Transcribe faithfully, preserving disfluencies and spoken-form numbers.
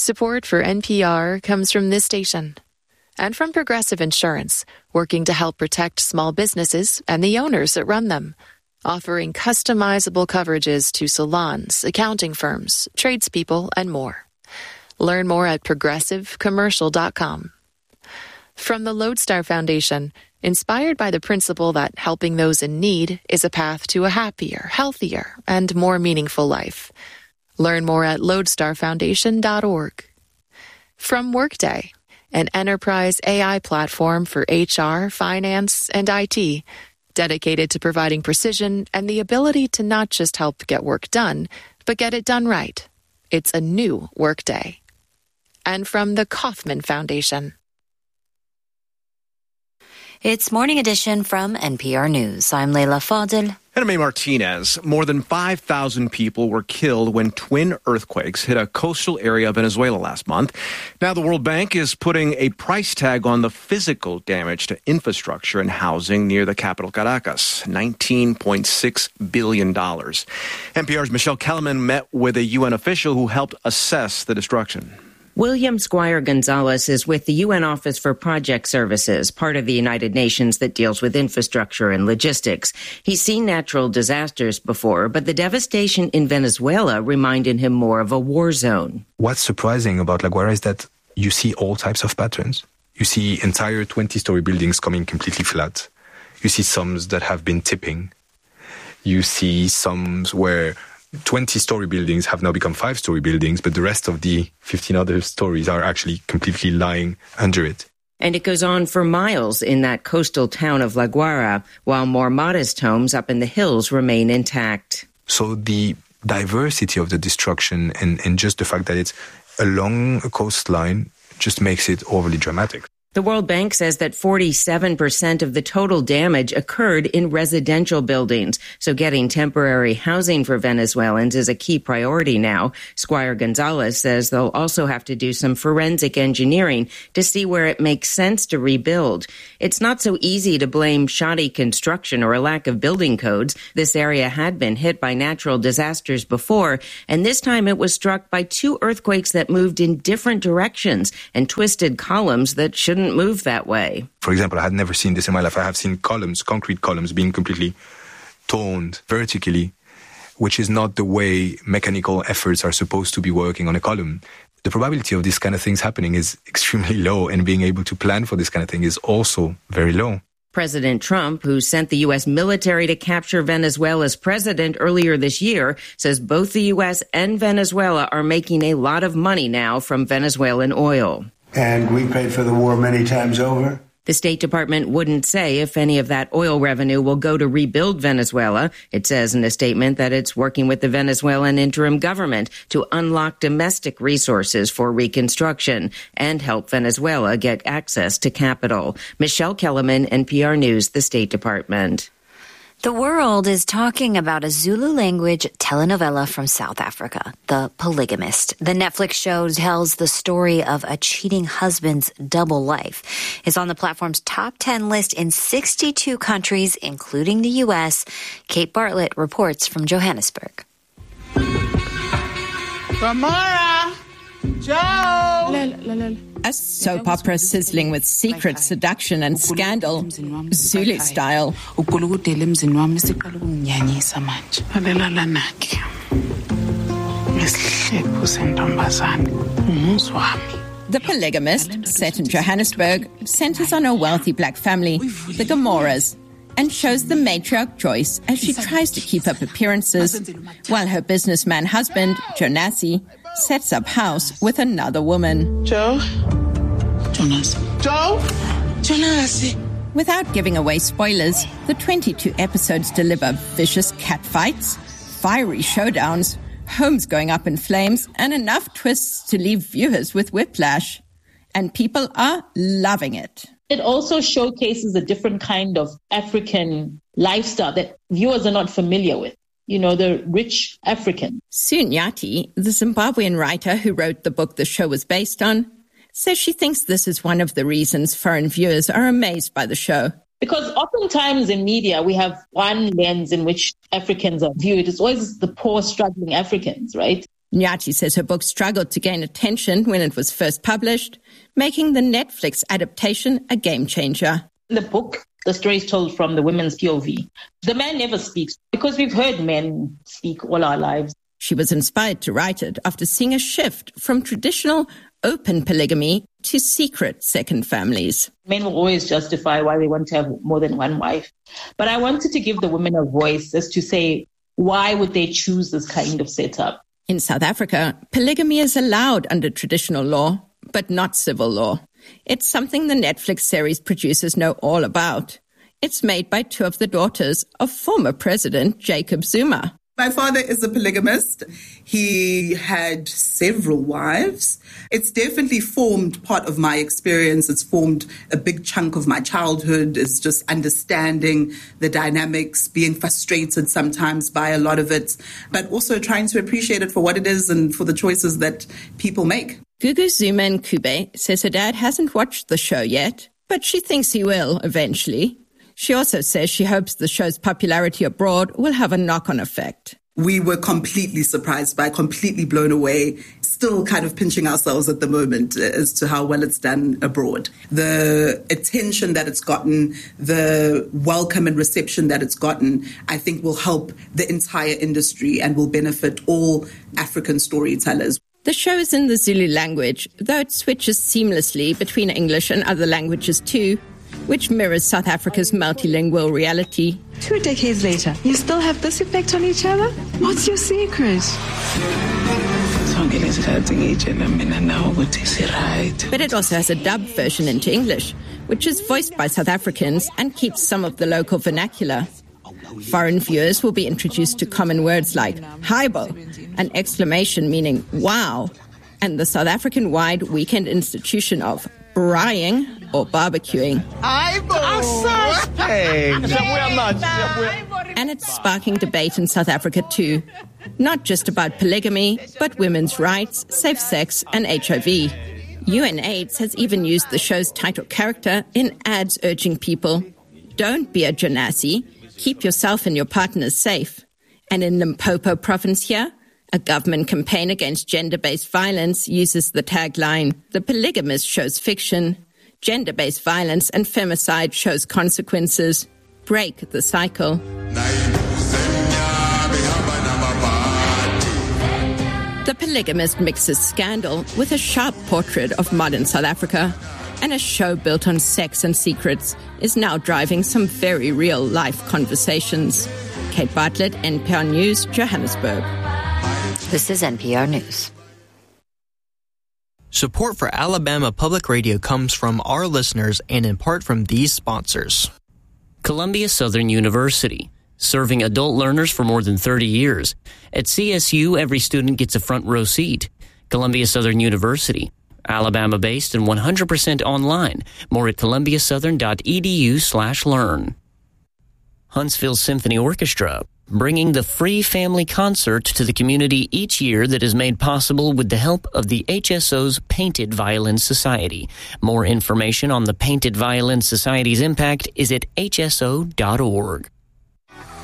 Support for N P R comes from this station and from Progressive Insurance, working to help protect small businesses and the owners that run them, offering customizable coverages to salons, accounting firms, tradespeople, and more. Learn more at progressive commercial dot com. From the Lodestar Foundation, inspired by the principle that helping those in need is a path to a happier, healthier, and more meaningful life. Learn more at lodestar foundation dot org. From Workday, an enterprise A I platform for H R, finance, and I T, dedicated to providing precision and the ability to not just help get work done, but get it done right. It's a new Workday. And from the Kauffman Foundation. It's Morning Edition from N P R News. I'm Leila Fadel. And I'm May Martinez. More than five thousand people were killed when twin earthquakes hit a coastal area of Venezuela last month. Now the World Bank is putting a price tag on the physical damage to infrastructure and housing near the capital Caracas, nineteen point six billion dollars. N P R's Michelle Kellerman met with a U N official who helped assess the destruction. William Squire Gonzalez is with the U N Office for Project Services, part of the United Nations that deals with infrastructure and logistics. He's seen natural disasters before, but the devastation in Venezuela reminded him more of a war zone. What's surprising about La Guaira is that you see all types of patterns. You see entire twenty-story buildings coming completely flat. You see some that have been tipping. You see some where twenty-story buildings have now become five-story buildings, but the rest of the fifteen other stories are actually completely lying under it. And it goes on for miles in that coastal town of La Guaira, while more modest homes up in the hills remain intact. So the diversity of the destruction and, and just the fact that it's along a coastline just makes it overly dramatic. The World Bank says that forty-seven percent of the total damage occurred in residential buildings. So getting temporary housing for Venezuelans is a key priority now. Squire Gonzalez says they'll also have to do some forensic engineering to see where it makes sense to rebuild. It's not so easy to blame shoddy construction or a lack of building codes. This area had been hit by natural disasters before, and this time it was struck by two earthquakes that moved in different directions and twisted columns that shouldn't move that way. For example, I had never seen this in my life. I have seen columns, concrete columns, being completely torn vertically, which is not the way mechanical efforts are supposed to be working on a column. The probability of this kind of things happening is extremely low, and being able to plan for this kind of thing is also very low. President Trump, who sent the U S military to capture Venezuela's president earlier this year, says both the U S and Venezuela are making a lot of money now from Venezuelan oil. And we paid for the war many times over. The State Department wouldn't say if any of that oil revenue will go to rebuild Venezuela. It says in a statement that it's working with the Venezuelan interim government to unlock domestic resources for reconstruction and help Venezuela get access to capital. Michelle Kellerman, N P R News, the State Department. The world is talking about a Zulu-language telenovela from South Africa, The Polygamist. The Netflix show tells the story of a cheating husband's double life. It's on the platform's top ten list in sixty-two countries, including the U S. Kate Bartlett reports from Johannesburg. Tamara! Joe! A soap opera sizzling with secret seduction and scandal, Zulu style. The Polygamist, set in Johannesburg, centers on a wealthy black family, the Gamoras, and shows the matriarch Joyce as she tries to keep up appearances, while her businessman husband, Jonasi, sets up house with another woman. Joe? Jonas. Joe? Jonas. Without giving away spoilers, the twenty-two episodes deliver vicious catfights, fiery showdowns, homes going up in flames, and enough twists to leave viewers with whiplash. And people are loving it. It also showcases a different kind of African lifestyle that viewers are not familiar with. You know, the rich African. Sue Nyati, the Zimbabwean writer who wrote the book the show was based on, says she thinks this is one of the reasons foreign viewers are amazed by the show. Because oftentimes in media, we have one lens in which Africans are viewed. It's always the poor, struggling Africans, right? Nyati says her book struggled to gain attention when it was first published, making the Netflix adaptation a game changer. In the book, the story is told from the women's P O V. The man never speaks because we've heard men speak all our lives. She was inspired to write it after seeing a shift from traditional open polygamy to secret second families. Men will always justify why they want to have more than one wife. But I wanted to give the women a voice as to say, why would they choose this kind of setup? In South Africa, polygamy is allowed under traditional law, but not civil law. It's something the Netflix series producers know all about. It's made by two of the daughters of former President Jacob Zuma. My father is a polygamist. He had several wives. It's definitely formed part of my experience. It's formed a big chunk of my childhood. It's just understanding the dynamics, being frustrated sometimes by a lot of it, but also trying to appreciate it for what it is and for the choices that people make. Gugu Zuma Nkube says her dad hasn't watched the show yet, but she thinks he will eventually. She also says she hopes the show's popularity abroad will have a knock-on effect. We were completely surprised by, completely blown away, still kind of pinching ourselves at the moment as to how well it's done abroad. The attention that it's gotten, the welcome and reception that it's gotten, I think will help the entire industry and will benefit all African storytellers. The show is in the Zulu language, though it switches seamlessly between English and other languages too, which mirrors South Africa's multilingual reality. Two decades later, you still have this effect on each other? What's your secret? But it also has a dubbed version into English, which is voiced by South Africans and keeps some of the local vernacular. Foreign viewers will be introduced to common words like "Haibo," an exclamation meaning wow, and the South African-wide weekend institution of braaiing or barbecuing. And it's sparking debate in South Africa too, not just about polygamy, but women's rights, safe sex, and H I V. UNAIDS has even used the show's title character in ads urging people, don't be a Jonasi, keep yourself and your partners safe. And in Limpopo province here, a government campaign against gender-based violence uses the tagline, "The polygamist shows fiction. Gender-based violence and femicide shows consequences. Break the cycle." The Polygamist mixes scandal with a sharp portrait of modern South Africa, and a show built on sex and secrets is now driving some very real-life conversations. Kate Bartlett, N P R News, Johannesburg. This is N P R News. Support for Alabama Public Radio comes from our listeners and in part from these sponsors. Columbia Southern University, serving adult learners for more than thirty years. At C S U, every student gets a front row seat. Columbia Southern University, Alabama-based and one hundred percent online. More at columbiasouthern.edu slash learn. Huntsville Symphony Orchestra, bringing the free family concert to the community each year that is made possible with the help of the H S O's Painted Violin Society. More information on the Painted Violin Society's impact is at h s o dot org.